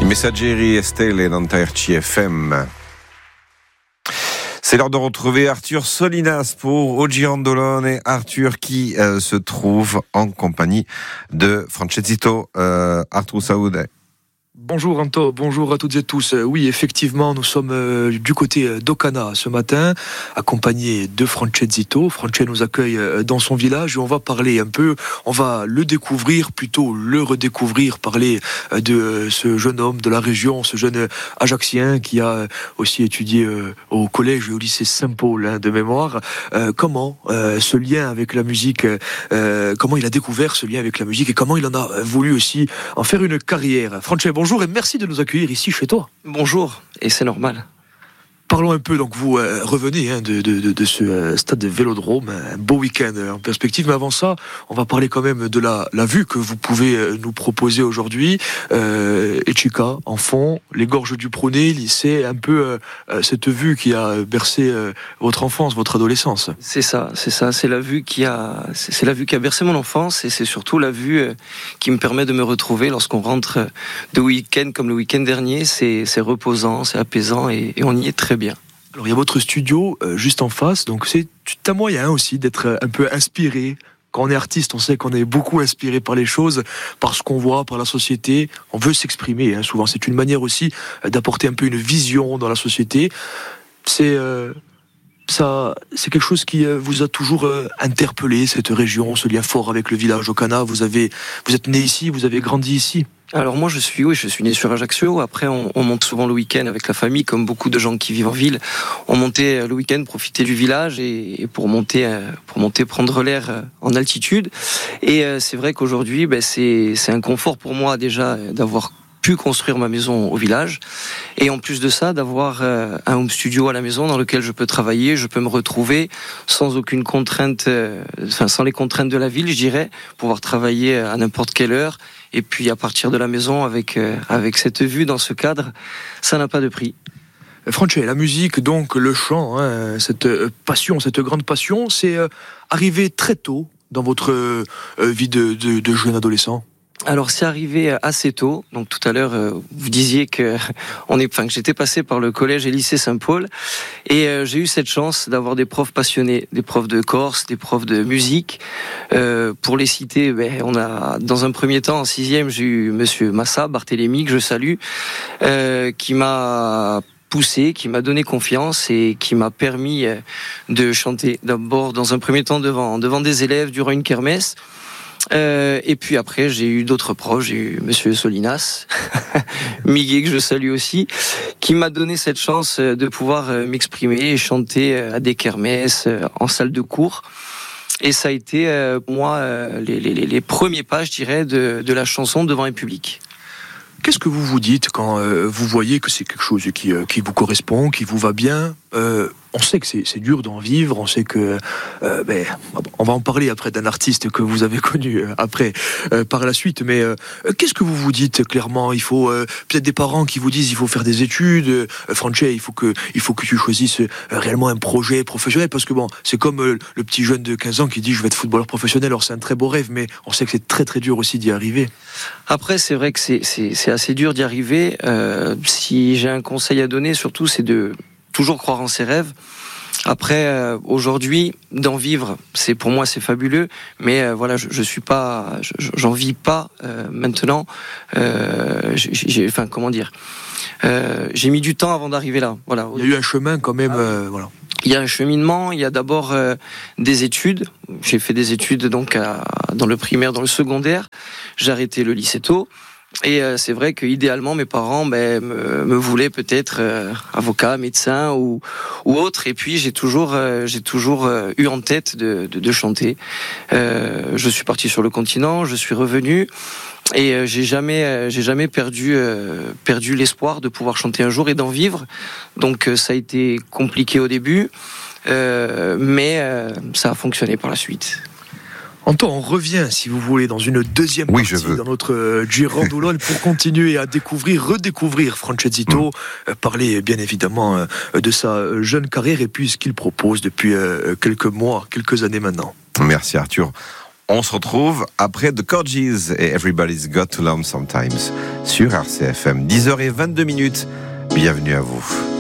Messaggeri e Stelle dans RCFM. C'est l'heure de retrouver Arthur Solinas pour Oggi Randolone. Arthur qui se trouve en compagnie de Francesco Arthur Saoud. Bonjour Anto, bonjour à toutes et tous. Oui, effectivement, nous sommes du côté d'Ocana ce matin, accompagnés de Francesco. Frances nous accueille dans son village et on va parler un peu, on va le découvrir, plutôt le redécouvrir, parler de ce jeune homme de la région, ce jeune Ajaxien qui a aussi étudié au collège et au lycée Saint-Paul de mémoire. Comment ce lien avec la musique, comment il a découvert ce lien avec la musique et comment il en a voulu aussi en faire une carrière. Frances, bonjour et merci de nous accueillir ici chez toi. Bonjour, et c'est normal. Parlons un peu, donc vous revenez de ce stade de Vélodrome, un beau week-end en perspective, mais avant ça, on va parler quand même de la vue que vous pouvez nous proposer aujourd'hui. Etchika, en fond, les gorges du Prouné, c'est un peu cette vue qui a bercé votre enfance, votre adolescence. C'est ça, c'est la vue qui a bercé mon enfance et c'est surtout la vue qui me permet de me retrouver lorsqu'on rentre de week-end comme le week-end dernier. C'est reposant, c'est apaisant et on y est très bien. Alors il y a votre studio juste en face, donc c'est un moyen aussi d'être un peu inspiré. Quand on est artiste, on sait qu'on est beaucoup inspiré par les choses, par ce qu'on voit, par la société. On veut s'exprimer, souvent. C'est une manière aussi d'apporter un peu une vision dans la société. C'est quelque chose qui vous a toujours interpellé, cette région, ce lien fort avec le village Ocana. Vous êtes né ici, vous avez grandi ici. Alors moi je suis né sur Ajaccio. Après on monte souvent le week-end avec la famille, comme beaucoup de gens qui vivent en ville. On montait le week-end, profiter du village et pour monter prendre l'air en altitude. Et c'est vrai qu'aujourd'hui c'est un confort pour moi déjà d'avoir pu construire ma maison au village et en plus de ça d'avoir un home studio à la maison dans lequel je peux travailler, je peux me retrouver sans aucune contrainte, sans les contraintes de la ville, je dirais, pouvoir travailler à n'importe quelle heure et puis à partir de la maison avec cette vue dans ce cadre, ça n'a pas de prix. Frances, la musique, donc le chant, cette passion, cette grande passion, c'est arrivé très tôt dans votre vie de jeune adolescent. Alors c'est arrivé assez tôt. Donc tout à l'heure vous disiez que j'étais passé par le collège et lycée Saint-Paul et j'ai eu cette chance d'avoir des profs passionnés, des profs de Corse, des profs de musique. Pour les citer, on a dans un premier temps en 6e j'ai eu Monsieur Massa Barthélémy que je salue, qui m'a poussé, qui m'a donné confiance et qui m'a permis de chanter. D'abord dans un premier temps devant des élèves durant une kermesse. Et puis après j'ai eu d'autres profs, j'ai eu Monsieur Solinas Miguel que je salue aussi, qui m'a donné cette chance de pouvoir m'exprimer et chanter à des kermesses, en salle de cours. Et ça a été pour moi les premiers pas, je dirais, de la chanson devant un public. Qu'est-ce que vous vous dites quand vous voyez que c'est quelque chose qui vous correspond, qui vous va bien? On sait que c'est dur d'en vivre, on sait que on va en parler après d'un artiste que vous avez connu après par la suite, mais qu'est-ce que vous vous dites clairement? Il faut peut-être des parents qui vous disent il faut faire des études, Frances, il faut que tu choisisses réellement un projet professionnel, parce que c'est comme le petit jeune de 15 ans qui dit je vais être footballeur professionnel. Alors c'est un très beau rêve, mais on sait que c'est très très dur aussi d'y arriver. Après c'est vrai que c'est assez dur d'y arriver. Si j'ai un conseil à donner, surtout c'est de toujours croire en ses rêves. Après, aujourd'hui, d'en vivre, pour moi c'est fabuleux, mais je suis pas, j'en vis pas maintenant. J'ai mis du temps avant d'arriver là. Voilà. Il y a eu un chemin quand même. Voilà. Il y a un cheminement. Il y a d'abord des études. J'ai fait des études donc dans le primaire, dans le secondaire. J'ai arrêté le lycée tôt. Et c'est vrai que idéalement mes parents me voulaient peut-être avocat, médecin ou autre. Et puis j'ai toujours eu en tête de chanter. Je suis parti sur le continent, je suis revenu et j'ai jamais perdu l'espoir de pouvoir chanter un jour et d'en vivre. Donc ça a été compliqué au début, mais ça a fonctionné par la suite. Antoine, on revient, si vous voulez, dans une deuxième partie dans notre Oggi Randolone pour continuer à redécouvrir Francesco, parler bien évidemment de sa jeune carrière et puis ce qu'il propose depuis quelques mois, quelques années maintenant. Merci Arthur. On se retrouve après The Corgis et Everybody's Got to Learn Sometimes sur RCFM. 10h22. Bienvenue à vous.